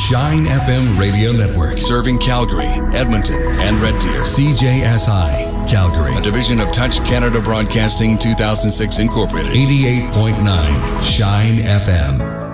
Shine FM Radio Network. Serving Calgary, Edmonton, and Red Deer. CJSI, Calgary. A division of Touch Canada Broadcasting 2006 Incorporated. 88.9 Shine FM.